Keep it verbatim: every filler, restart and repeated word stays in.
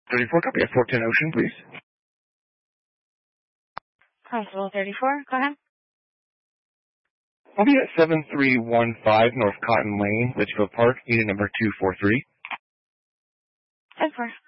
thirty-four, copy at four ten Ocean, please. Constable thirty-four, go ahead. I'll be at seven three one five North Cotton Lane, Litchfield Park, unit number two four three. ten four.